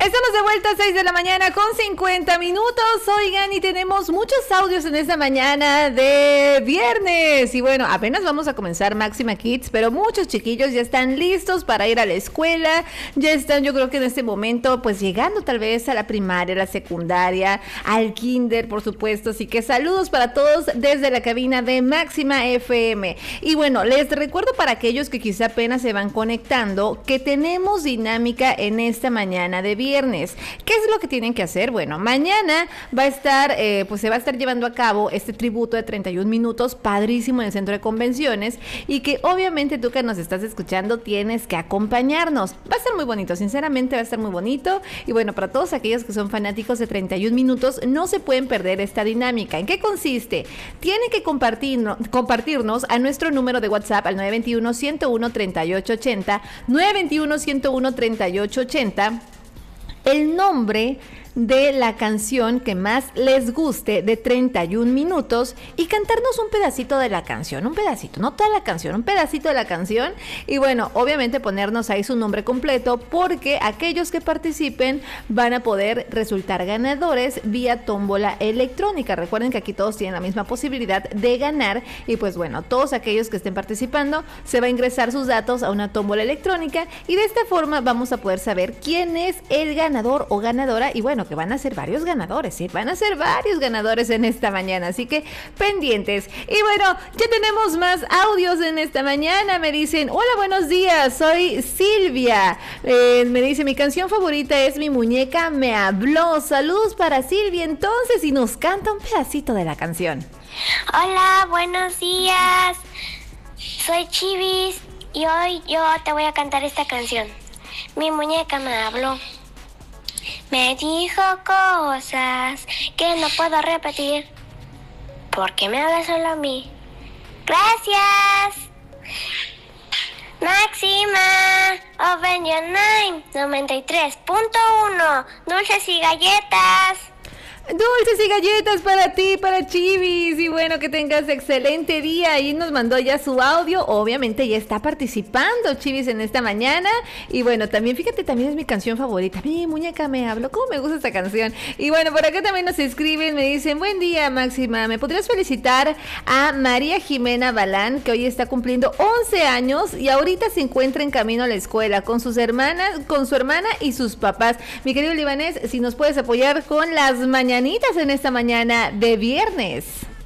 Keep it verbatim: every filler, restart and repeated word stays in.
Estamos de vuelta a seis de la mañana con cincuenta minutos. Oigan, y tenemos muchos audios en esta mañana de viernes. Y bueno, apenas vamos a comenzar Máxima Kids, pero muchos chiquillos ya están listos para ir a la escuela. Ya están, yo creo que en este momento, pues llegando tal vez a la primaria, a la secundaria, al kinder, por supuesto. Así que saludos para todos desde la cabina de Máxima F M. Y bueno, les recuerdo para aquellos que quizá apenas se van conectando que tenemos dinámica en esta mañana de viernes. Viernes. ¿Qué es lo que tienen que hacer? Bueno, mañana va a estar, eh, pues se va a estar llevando a cabo este tributo de treinta y un minutos, padrísimo, en el Centro de Convenciones, y que obviamente tú que nos estás escuchando tienes que acompañarnos. Va a estar muy bonito, sinceramente va a estar muy bonito, y bueno, para todos aquellos que son fanáticos de treinta y un minutos, no se pueden perder esta dinámica. ¿En qué consiste? Tienen que compartirnos, compartirnos a nuestro número de WhatsApp al nueve dos uno, uno uno, tres ocho ocho cero, nueve dos uno, uno uno, tres ocho ocho cero, el nombre de la canción que más les guste de treinta y un minutos y cantarnos un pedacito de la canción, un pedacito, no toda la canción, un pedacito de la canción, y bueno, obviamente ponernos ahí su nombre completo, porque aquellos que participen van a poder resultar ganadores vía tómbola electrónica. Recuerden que aquí todos tienen la misma posibilidad de ganar, y pues bueno, todos aquellos que estén participando se va a ingresar sus datos a una tómbola electrónica, y de esta forma vamos a poder saber quién es el ganador o ganadora, y bueno, que van a ser varios ganadores, ¿sí? Van a ser varios ganadores en esta mañana, así que pendientes. Y bueno, ya tenemos más audios en esta mañana. Me dicen, hola, buenos días, soy Silvia. Eh, me dice, mi canción favorita es Mi Muñeca Me Habló. Saludos para Silvia, entonces, y nos canta un pedacito de la canción. Hola, buenos días. Soy Chivis y hoy yo te voy a cantar esta canción. Mi muñeca me habló. Me dijo cosas que no puedo repetir. ¿Por qué me habla solo a mí? Gracias. Máxima, Open Your Nine, noventa y tres punto uno, dulces y galletas. Dulces y galletas para ti, para Chivis, y bueno, que tengas excelente día. Y nos mandó ya su audio, obviamente ya está participando Chivis en esta mañana. Y bueno, también fíjate, también es mi canción favorita, Mi Muñeca Me Habló. Cómo me gusta esta canción. Y bueno, por acá también nos escriben, me dicen, buen día Máxima, ¿me podrías felicitar a María Jimena Balán, que hoy está cumpliendo once años y ahorita se encuentra en camino a la escuela con sus hermanas, con su hermana y sus papás? Mi querido libanés, si nos puedes apoyar con las mañanas en esta mañana de viernes.